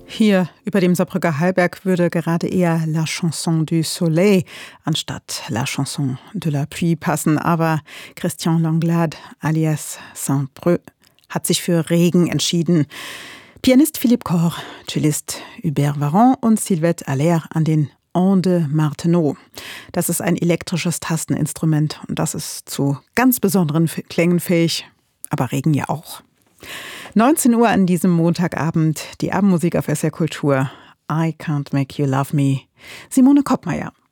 Hier über dem Saarbrücker Hallberg würde gerade eher La Chanson du Soleil anstatt La Chanson de la Pluie passen. Aber Christian Langlade alias Saint-Preux hat sich für Regen entschieden. Pianist Philippe Cor, Cellist Hubert Varon und Sylvette Allaire an den Ondes Martenot. Das ist ein elektrisches Tasteninstrument und das ist zu ganz besonderen Klängen fähig, aber Regen ja auch. 19 Uhr an diesem Montagabend, die Abendmusik auf SR Kultur. I Can't Make You Love Me. Simone Koppmeier.